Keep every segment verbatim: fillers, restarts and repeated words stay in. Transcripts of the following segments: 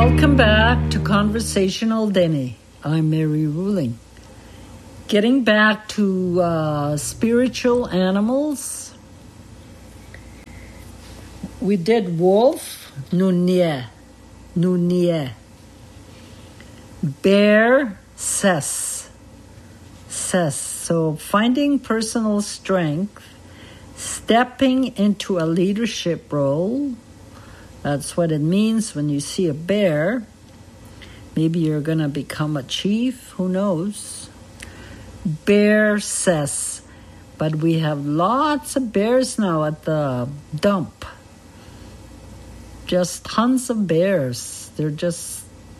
Welcome back to Conversational Denny. I'm Mary Ruling. Getting back to uh, spiritual animals. We did wolf, nunie, nunie. Bear, ses, ses. So finding personal strength, stepping into a leadership role. That's what it means when you see a bear. Maybe you're going to become a chief. Who knows? Bear says. But we have lots of bears now at the dump. Just tons of bears. They're just,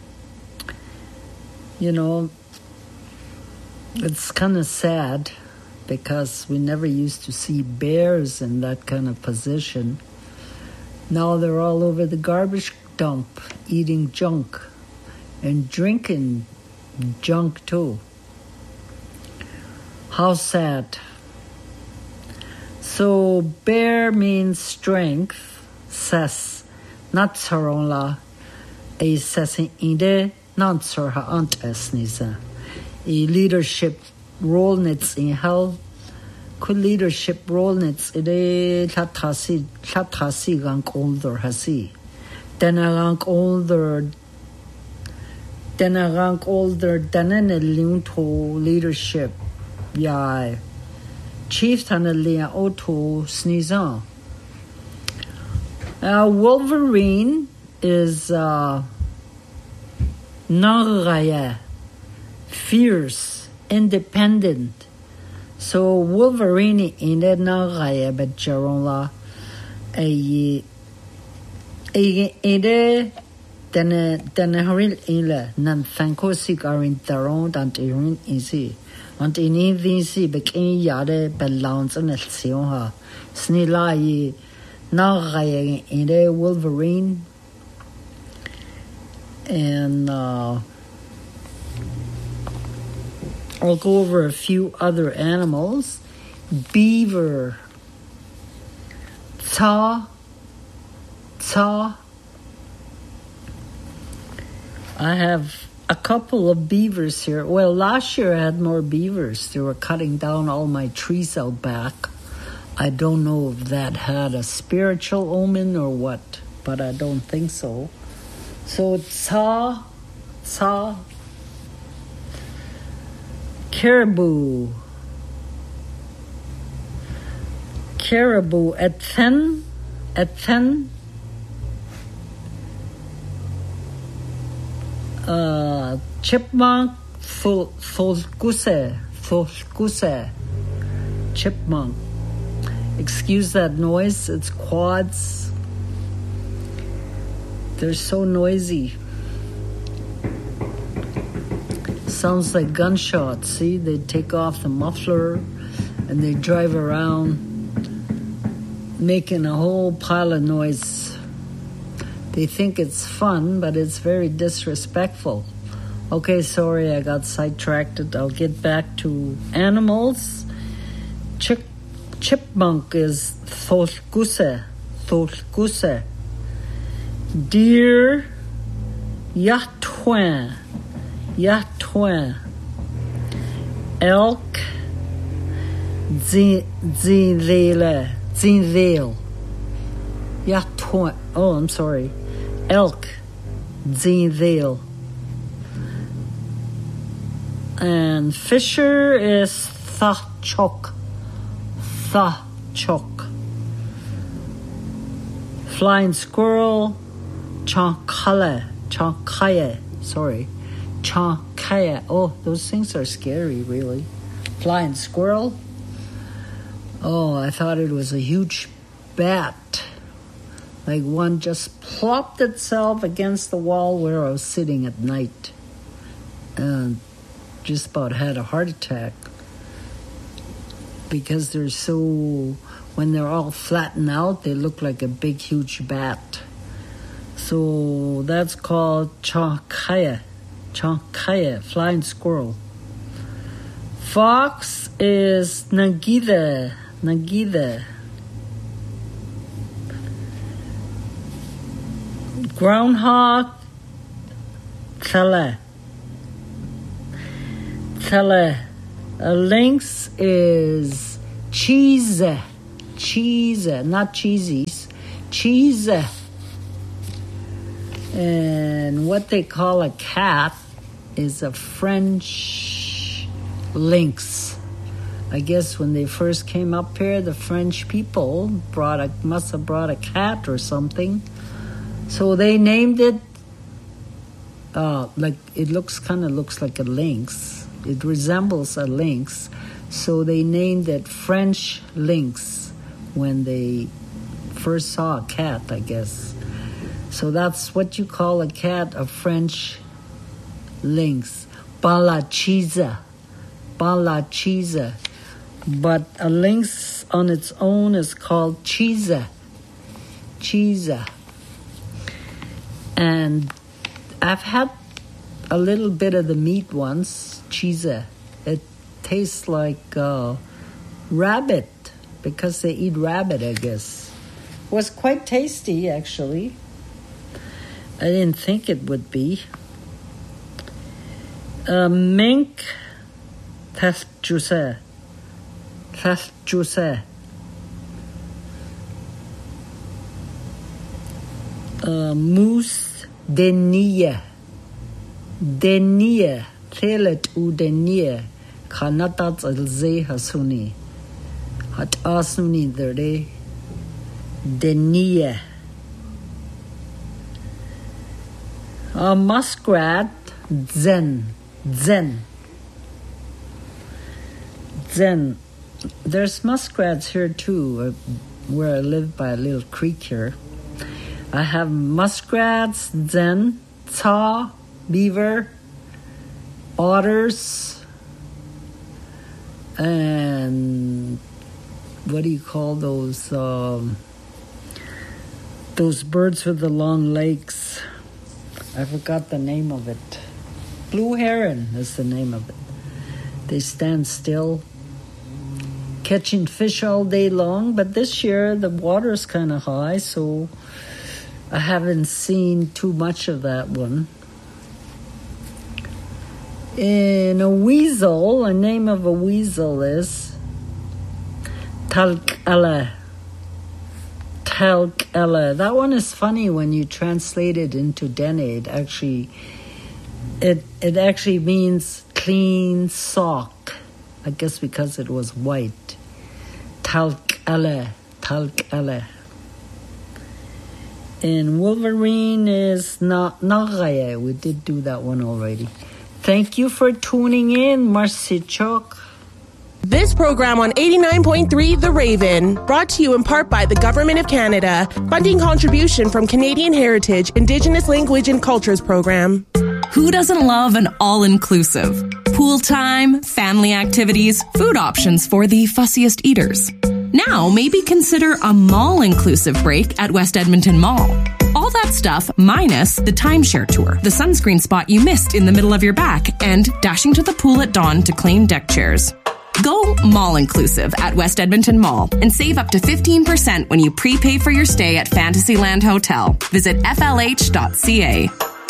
you know, it's kind of sad because we never used to see bears in that kind of position. Now they're all over the garbage dump, eating junk and drinking junk too. How sad. So bear means strength, ses, not saronla, a sesin ide, not sorha antes nisa. A leadership role nits in hell. Could leadership role nits ide latasi latasi gank older hasi. Then a gank older then a gank older than an linto leadership. Yeah. Chief Tanalia Oto Snizan. Uh, Wolverine is uh, Naraya, fierce, independent. So Wolverine in the Naraya, but Jaronla, a a a then a then a horil ila nan thankosi garin taron and irin easy. Want any these became yade belongs on a sion snilai now in the Wolverine and uh, I'll go over a few other animals. Beaver, ta, ta. I have a couple of beavers here. Well, last year I had more beavers. They were cutting down all my trees out back. I don't know if that had a spiritual omen or what, but I don't think so. So, tsa, tsa, caribou. Caribou, ethen, ethen. Uh, chipmunk, tholkuse, tholkuse, chipmunk. Excuse that noise, it's quads. They're so noisy. Sounds like gunshots, see? They take off the muffler and they drive around making a whole pile of noise. They think it's fun, but it's very disrespectful. Okay, sorry, I got sidetracked. I'll get back to animals. Chip, chipmunk is tholkuse, tholkuse. Deer, yatouin, yatouin. Elk, zinzele, zinzele. Yatouin, oh, I'm sorry. Elk, zinzele. And fisher is thachok, thachok. Flying squirrel, chankale, chankaye, sorry, chankaye. Oh, those things are scary, really. Flying squirrel. Oh, I thought it was a huge bat. Like one just plopped itself against the wall where I was sitting at night. And just about had a heart attack. Because they're so, when they're all flattened out, they look like a big, huge bat. So that's called chankaya. Chankaya, flying squirrel. Fox is nagida. Nagida. Groundhog, Tele. Tele. A lynx is cheese. Cheese. Not cheesies. Cheese. And what they call a cat is a French lynx. I guess when they first came up here, the French people brought a, must have brought a cat or something. So they named it, uh, like it looks kind of looks like a lynx. It resembles a lynx. So they named it French lynx when they first saw a cat, I guess. So that's what you call a cat, a French lynx. Balachiza. Balachiza. But a lynx on its own is called Chiza. Chiza. And I've had a little bit of the meat once, Chiza. It tastes like uh, rabbit, because they eat rabbit, I guess. It was quite tasty, actually. I didn't think it would be. Uh, mink, theft juice. Theft juice. Uh, moose, denia. Denia. Telet u denia. Kanatat alze hasuni. Hat asuni derde. Denia. A muskrat, zen, zen, zen. There's muskrats here too, where I live by a little creek here. I have muskrats, zen, taw, beaver, otters, and what do you call those? Um, those birds with the long legs. I forgot the name of it. Blue heron is the name of it. They stand still, catching fish all day long, but this year the water is kind of high, so I haven't seen too much of that one. And a weasel, the name of a weasel is Talkala. Talkala. That one is funny when you translate it into Dene. It actually, it it actually means clean sock. I guess because it was white. Talkala. Talkala. And Wolverine is not Nagaye. We did do that one already. Thank you for tuning in, Marcy Chok. This program on eighty-nine point three The Raven, brought to you in part by the Government of Canada, funding contribution from Canadian Heritage, Indigenous Language and Cultures Program. Who doesn't love an all-inclusive? Pool time, family activities, food options for the fussiest eaters. Now, maybe consider a mall-inclusive break at West Edmonton Mall. All that stuff minus the timeshare tour, the sunscreen spot you missed in the middle of your back, and dashing to the pool at dawn to claim deck chairs. Go mall-inclusive at West Edmonton Mall and save up to fifteen percent when you prepay for your stay at Fantasyland Hotel. Visit F L H dot C A.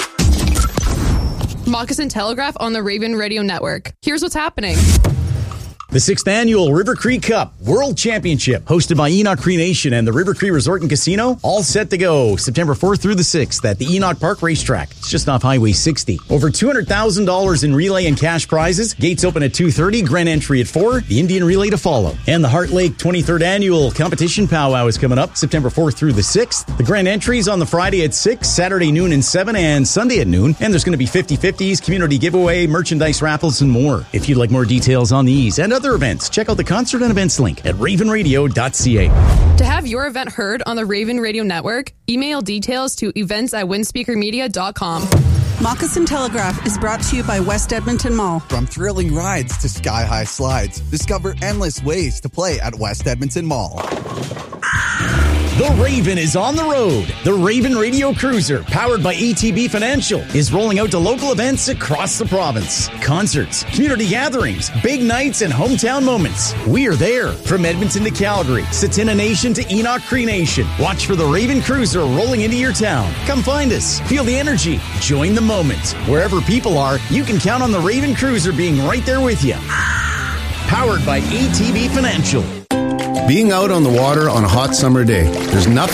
Moccasin Telegraph on the Raven Radio Network. Here's what's happening. The sixth annual River Cree Cup World Championship, hosted by Enoch Cree Nation and the River Cree Resort and Casino, all set to go September fourth through the sixth at the Enoch Park Racetrack. It's just off Highway sixty. Over two hundred thousand dollars in relay and cash prizes. Gates open at two thirty, grand entry at four, the Indian Relay to follow. And the Heart Lake twenty-third Annual Competition Powwow is coming up September fourth through the sixth. The grand entries on the Friday at six, Saturday noon and seven, and Sunday at noon. And there's going to be fifty-fifties, community giveaway, merchandise raffles, and more. If you'd like more details on these and other events, check out the concert and events link at raven radio dot c a. To have your event heard on the Raven Radio Network, email details to events at windspeaker media dot com. Moccasin Telegraph is brought to you by West Edmonton Mall. From thrilling rides to sky-high slides, discover endless ways to play at West Edmonton Mall. The Raven is on the road. The Raven Radio Cruiser, powered by A T B Financial, is rolling out to local events across the province. Concerts, community gatherings, big nights, and hometown moments. We are there. From Edmonton to Calgary, Tsuut'ina Nation to Enoch Cree Nation. Watch for the Raven Cruiser rolling into your town. Come find us. Feel the energy. Join the moment. Wherever people are, you can count on the Raven Cruiser being right there with you. Powered by A T B Financial. Being out on the water on a hot summer day, there's nothing